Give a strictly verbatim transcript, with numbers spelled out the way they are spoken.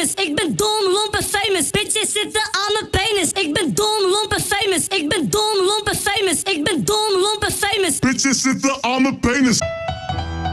famous. Ik ben dom, lomp en famous. Bitches zitten aan mijn penis. Ik ben dom, lomp en famous. Ik ben dom, lomp en famous. Ik ben dom, lomp en famous. Bitches zitten aan mijn penis.